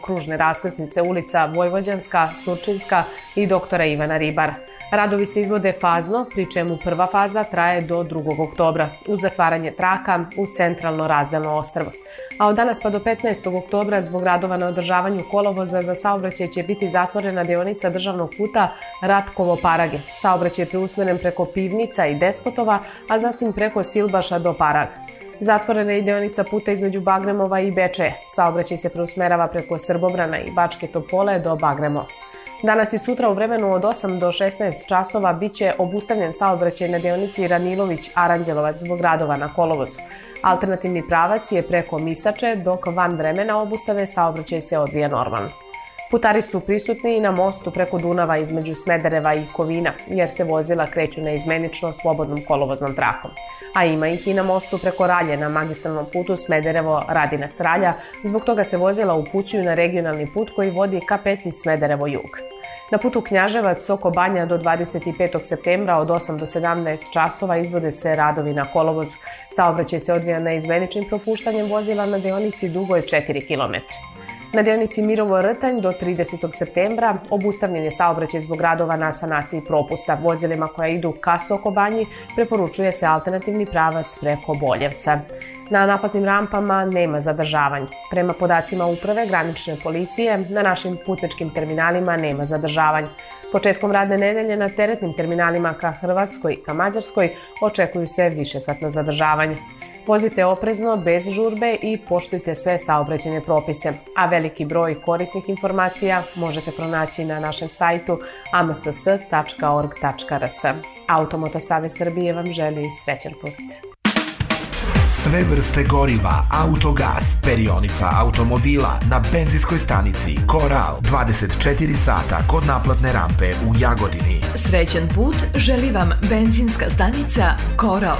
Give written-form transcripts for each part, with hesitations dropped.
kružne raskrsnice ulica Vojvođanska, Surčinska i doktora Ivana Ribara. Radovi se izvode fazno, pri čemu prva faza traje do 2. oktobra, uz zatvaranje traka uz centralno razdelno ostrvo. A od danas pa do 15. oktobra zbog radova na održavanju kolovoza za saobraćaj će biti zatvorena deonica državnog puta Ratkovo-Parage. Saobraćaj je preusmeren preko Pivnica i Despotova, a zatim preko Silbaša do Paraga. Zatvorena je deonica puta između Bagremova i Bečeja. Saobraćaj se preusmerava preko Srbobrana i Bačke Topole do Bagremova. Danas i sutra u vremenu od 8 do 16 časova biće obustavljen saobraćaj na deonici Ranilović-Aranđelovac zbog radova na kolovozu. Alternativni pravac je preko Misače, dok van vremena obustave saobraćaj se odvija normalno. Putari su prisutni i na mostu preko Dunava između Smedereva i Kovina, jer se vozila kreću neizmenično slobodnom kolovoznom trakom. A ima ih i na mostu preko Ralje na magistralnom putu Smederevo-Radinac-Ralja, zbog toga se vozila upućuju na regionalni put koji vodi ka petlji Smederevo-Jug. Na putu Knjaževac-Soko Banja do 25. septembra od 8 do 17 časova izvode se radovi na kolovozu. Saobraćaj se odvija neizmeničnim propuštanjem vozila na deonici dugoj 4 km. Na deonici Mirovo-Rtanj do 30. septembra obustavljen je saobraćaj zbog radova na sanaciji propusta. Vozilima koja idu ka Soko Banji preporučuje se alternativni pravac preko Boljevca. Na naplatnim rampama nema zadržavanja. Prema podacima Uprave granične policije, na našim putničkim terminalima nema zadržavanja. Početkom radne nedelje na teretnim terminalima ka Hrvatskoj i ka Mađarskoj očekuju se višesatna zadržavanja. Vozite oprezno, bez žurbe i poštujte sve saobraćajne propise, a veliki broj korisnih informacija možete pronaći na našem sajtu amss.org.rs. Automoto Savez Srbije vam želi srećan put. Sve vrste goriva, autogas, perionica automobila na benzinskoj stanici Koral 24 sata kod naplatne rampe u Jagodini. Srećan put želi vam benzinska stanica Koral.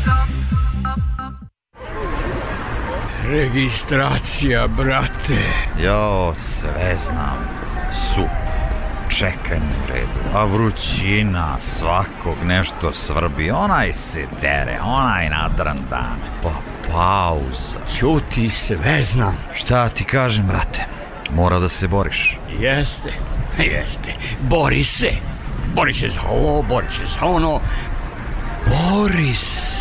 Registracija, brate. Jo, sve znam. Super. Čekanje u redu. A vrućina, svakog nešto svrbi. Onaj se dere, onaj nadran dan. Pa pauza. Ćuti, sve znam. Šta ti kažem, brate? Mora da se boriš. Jeste. Bori se. Bori se za ovo, bori se za ono. Bori se.